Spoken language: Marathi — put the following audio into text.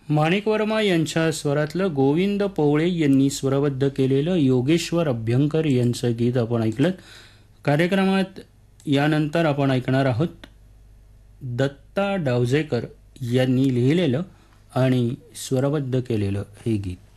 माणिक वर्मा यांच्या स्वरातलं गोविंद पवळे यांनी स्वरबद्ध केलेलं योगेश्वर अभ्यंकर यांचं गीत आपण ऐकलं. कार्यक्रमात यानंतर आपण ऐकणार आहोत दत्ता डावजेकर यांनी लिहिलेलं आणि स्वरबद्ध केलेलं हे गीत.